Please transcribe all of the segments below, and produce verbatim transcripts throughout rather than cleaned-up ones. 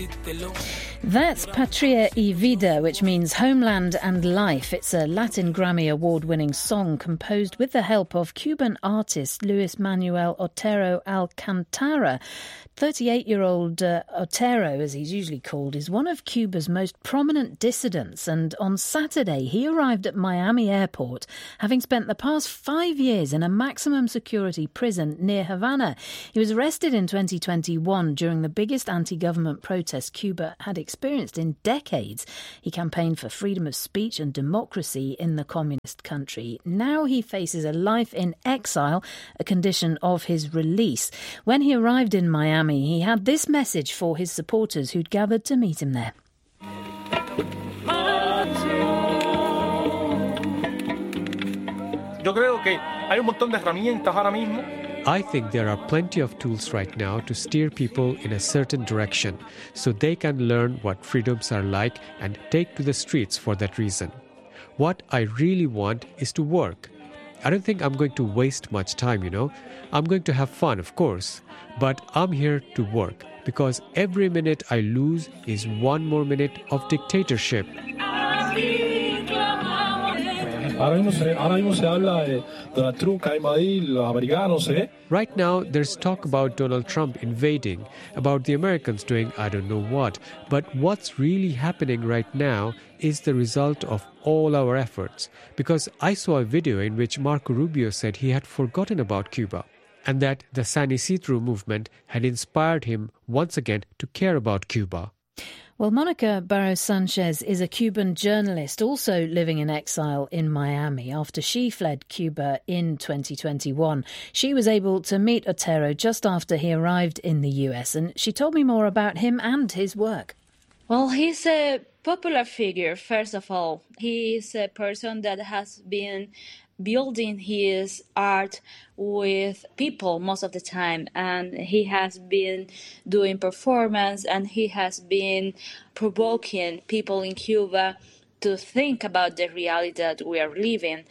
That's Patria y Vida, which means homeland and life. It's a Latin Grammy award-winning song composed with the help of Cuban artist Luis Manuel Otero Alcantara. thirty-eight-year-old uh, Otero, as he's usually called, is one of Cuba's most prominent dissidents, and on Saturday he arrived at Miami airport, having spent the past five years in a maximum security prison near Havana. He was arrested in twenty twenty-one during the biggest anti-government protest Cuba had experienced in decades. He campaigned for freedom of speech and democracy in the communist country. Now he faces a life in exile, a condition of his release. When he arrived in Miami, he had this message for his supporters who'd gathered to meet him there. Yo creo que hay un montón de herramientas ahora mismo. I think there are plenty of tools right now to steer people in a certain direction so they can learn what freedoms are like and take to the streets for that reason. What I really want is to work. I don't think I'm going to waste much time, you know. I'm going to have fun, of course, but I'm here to work because every minute I lose is one more minute of dictatorship. Right now, there's talk about Donald Trump invading, about the Americans doing I don't know what. But what's really happening right now is the result of all our efforts. Because I saw a video in which Marco Rubio said he had forgotten about Cuba, and that the San Isidro movement had inspired him once again to care about Cuba. Well, Monica Barros Sanchez is a Cuban journalist also living in exile in Miami after she fled Cuba in twenty twenty-one. She was able to meet Otero just after he arrived in the U S, and she told me more about him and his work. Well, he's a popular figure, first of all. He is a person that has been building his art with people most of the time, and he has been doing performance, and he has been provoking people in Cuba to think about the reality that we are living.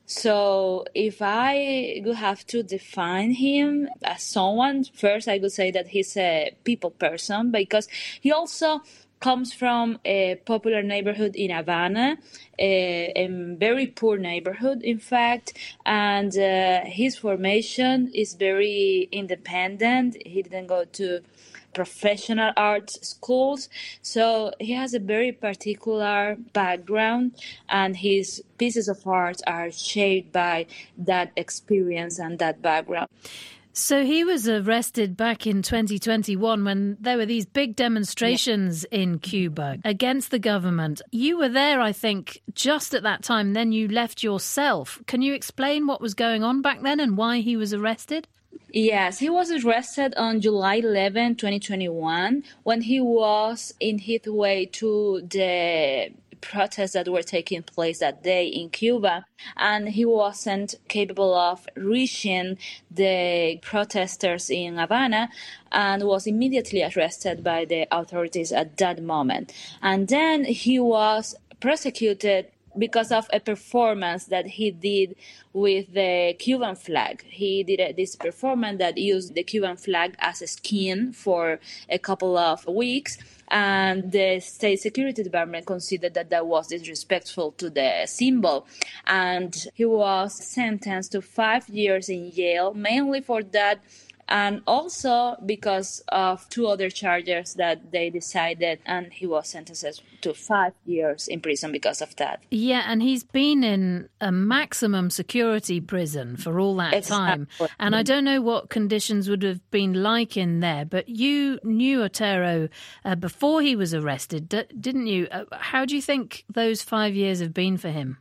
So if I would have to define him as someone, first I would say that he's a people person, because he also comes from a popular neighborhood in Havana, a, a very poor neighborhood, in fact, and uh, his formation is very independent. He didn't go to professional arts schools, so he has a very particular background, and his pieces of art are shaped by that experience and that background. So he was arrested back in twenty twenty-one when there were these big demonstrations yeah. in Cuba against the government. You were there, I think, just at that time. Then you left yourself. Can you explain what was going on back then and why he was arrested? Yes, he was arrested on July eleventh, twenty twenty-one, when he was in his way to the protests that were taking place that day in Cuba, and he wasn't capable of reaching the protesters in Havana and was immediately arrested by the authorities at that moment. And then he was prosecuted because of a performance that he did with the Cuban flag. He did a, this performance that used the Cuban flag as a skin for a couple of weeks, and the State Security Department considered that that was disrespectful to the symbol. And he was sentenced to five years in jail, mainly for that, and also because of two other charges that they decided, and he was sentenced to five years in prison because of that. Yeah, and he's been in a maximum security prison for all that exactly. time. And I don't know what conditions would have been like in there, but you knew Otero uh, before he was arrested, d- didn't you? Uh, how do you think those five years have been for him?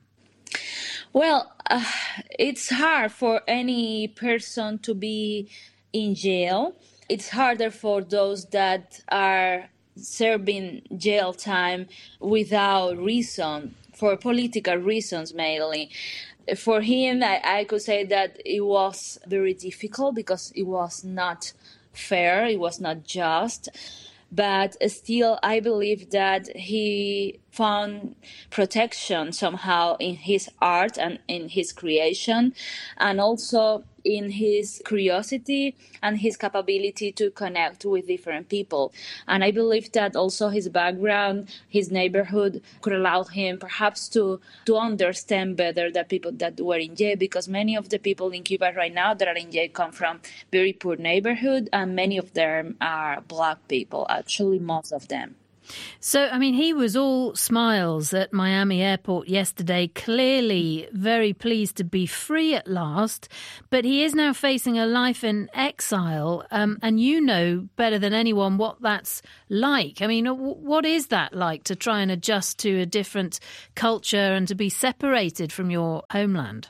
Well, uh, it's hard for any person to be in jail. It's harder for those that are serving jail time without reason, for political reasons mainly. For him, I, I could say that it was very difficult because it was not fair, it was not just. But still, I believe that he found protection somehow in his art and in his creation, and also in his curiosity and his capability to connect with different people. And I believe that also his background, his neighborhood could allow him perhaps to, to understand better the people that were in jail, because many of the people in Cuba right now that are in jail come from very poor neighborhood, and many of them are Black people, actually most of them. So, I mean, he was all smiles at Miami airport yesterday, clearly very pleased to be free at last, but he is now facing a life in exile, um, and you know better than anyone what that's like. I mean, what is that like to try and adjust to a different culture and to be separated from your homeland?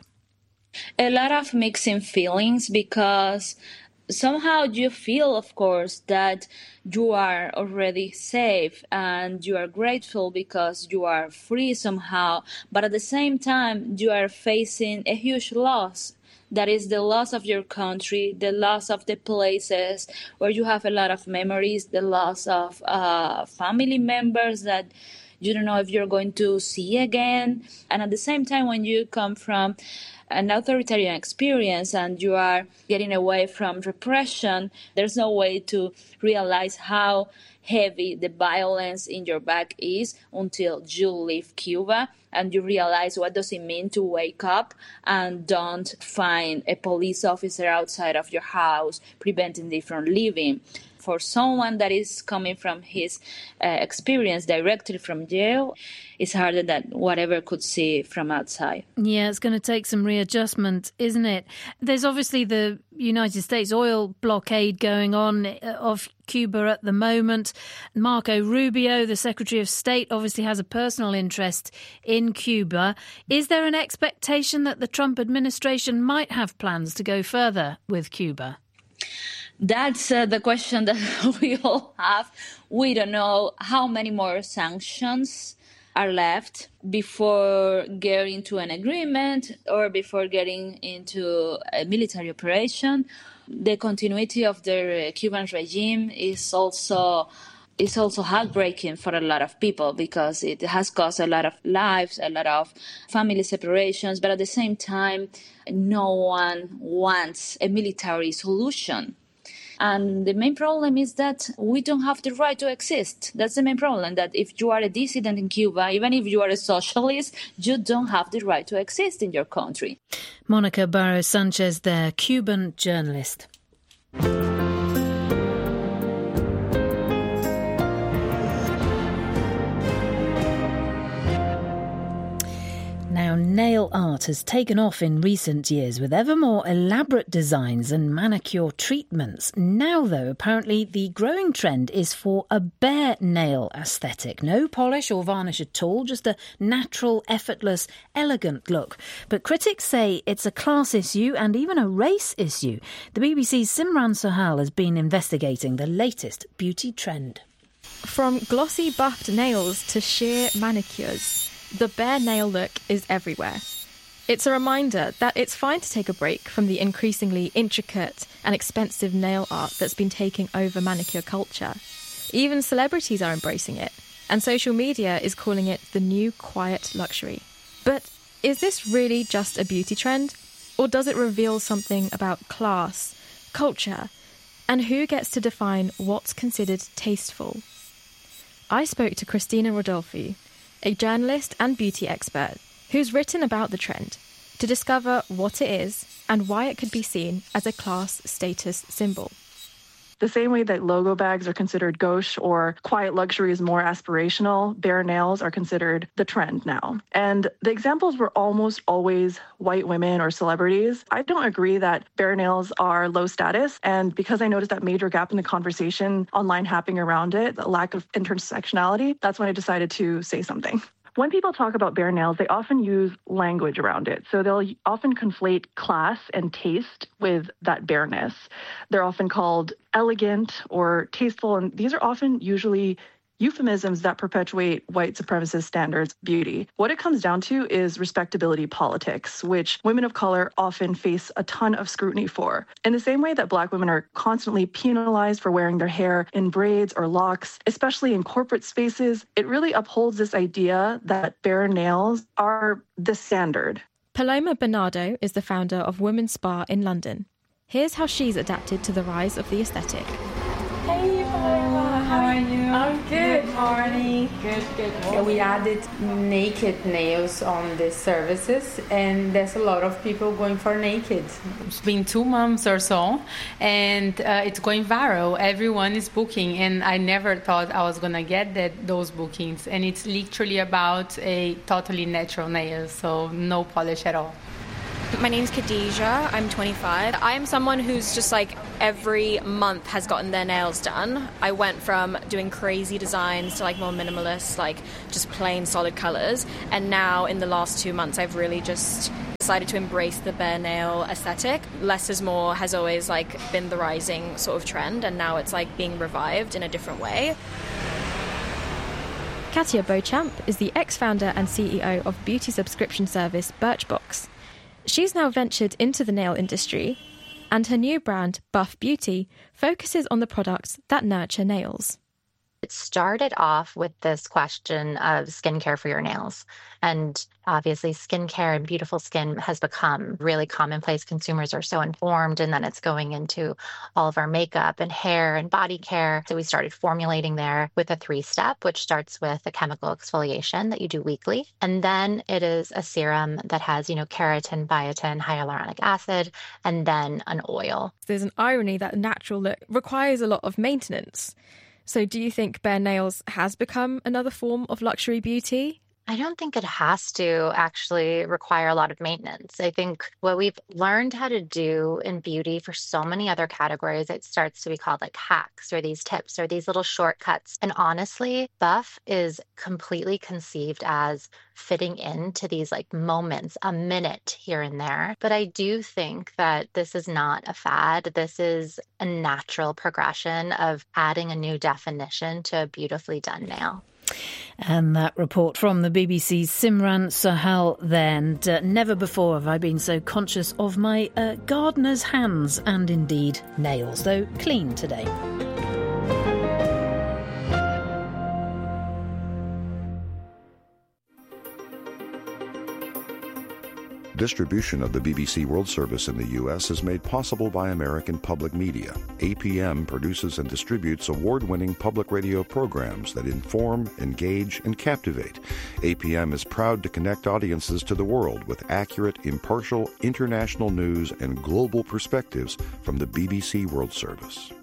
A lot of mixing feelings, because somehow you feel, of course, that you are already safe and you are grateful because you are free somehow. But at the same time, you are facing a huge loss. That is the loss of your country, the loss of the places where you have a lot of memories, the loss of uh, family members that you don't know if you're going to see again. And at the same time, when you come from an authoritarian experience and you are getting away from repression, there's no way to realize how heavy the violence in your back is until you leave Cuba and you realize what does it mean to wake up and don't find a police officer outside of your house preventing you from leaving. For someone that is coming from his uh, experience directly from jail, it's harder than whatever could see from outside. Yeah, it's going to take some readjustment, isn't it? There's obviously the United States oil blockade going on of Cuba at the moment. Marco Rubio, the Secretary of State, obviously has a personal interest in Cuba. Is there an expectation that the Trump administration might have plans to go further with Cuba? That's uh, the question that we all have. We don't know how many more sanctions are left before getting to an agreement or before getting into a military operation. The continuity of the Cuban regime is also is also heartbreaking for a lot of people, because it has caused a lot of lives, a lot of family separations, but at the same time, no one wants a military solution. And the main problem is that we don't have the right to exist. That's the main problem, that if you are a dissident in Cuba, even if you are a socialist, you don't have the right to exist in your country. Monica Barros Sanchez there, Cuban journalist. Now, nail art has taken off in recent years with ever more elaborate designs and manicure treatments. Now, though, apparently the growing trend is for a bare nail aesthetic. No polish or varnish at all, just a natural, effortless, elegant look. But critics say it's a class issue and even a race issue. The B B C's Simran Sohal has been investigating the latest beauty trend. From glossy buffed nails to sheer manicures, the bare nail look is everywhere. It's a reminder that it's fine to take a break from the increasingly intricate and expensive nail art that's been taking over manicure culture. Even celebrities are embracing it, and social media is calling it the new quiet luxury. But is this really just a beauty trend? Or does it reveal something about class, culture, and who gets to define what's considered tasteful? I spoke to Cristina Rodolfi, a journalist and beauty expert who's written about the trend, to discover what it is and why it could be seen as a class status symbol. The same way that logo bags are considered gauche or quiet luxury is more aspirational, bare nails are considered the trend now. And the examples were almost always white women or celebrities. I don't agree that bare nails are low status. And because I noticed that major gap in the conversation online happening around it, the lack of intersectionality, that's when I decided to say something. When people talk about bare nails, they often use language around it. So they'll often conflate class and taste with that bareness. They're often called elegant or tasteful, and these are often usually euphemisms that perpetuate white supremacist standards of beauty. What it comes down to is respectability politics, which women of color often face a ton of scrutiny for. In the same way that Black women are constantly penalized for wearing their hair in braids or locks, especially in corporate spaces, it really upholds this idea that bare nails are the standard. Paloma Bernardo is the founder of Women's Spa in London. Here's how she's adapted to the rise of the aesthetic. Hey, Paloma, how are you? I'm good. Good morning. Good, good morning. We added naked nails on the services, and there's a lot of people going for naked. It's been two months or so, and uh, it's going viral. Everyone is booking, and I never thought I was going to get that those bookings. And it's literally about a totally natural nail, so no polish at all. My name's Khadija, I'm twenty-five. I am someone who's just like every month has gotten their nails done. I went from doing crazy designs to like more minimalist, like just plain solid colors. And now in the last two months, I've really just decided to embrace the bare nail aesthetic. Less is more has always like been the rising sort of trend, and now it's like being revived in a different way. Katia Beauchamp is the ex-founder and C E O of beauty subscription service Birchbox. She's now ventured into the nail industry, and her new brand, Buff Beauty, focuses on the products that nurture nails. It started off with this question of skincare for your nails. And obviously, skincare and beautiful skin has become really commonplace. Consumers are so informed, and then it's going into all of our makeup and hair and body care. So we started formulating there with a three-step, which starts with a chemical exfoliation that you do weekly. And then it is a serum that has, you know, keratin, biotin, hyaluronic acid, and then an oil. There's an irony that a natural look requires a lot of maintenance. So do you think bare nails has become another form of luxury beauty? I don't think it has to actually require a lot of maintenance. I think what we've learned how to do in beauty for so many other categories, it starts to be called like hacks or these tips or these little shortcuts. And honestly, Buff is completely conceived as fitting into these like moments, a minute here and there. But I do think that this is not a fad. This is a natural progression of adding a new definition to a beautifully done nail. And that report from the B B C's Simran Sahal there. And uh, never before have I been so conscious of my uh, gardener's hands and indeed nails, though clean today. Distribution of the B B C World Service in the U S is made possible by American Public Media. A P M produces and distributes award-winning public radio programs that inform, engage, and captivate. A P M is proud to connect audiences to the world with accurate, impartial, international news and global perspectives from the B B C World Service.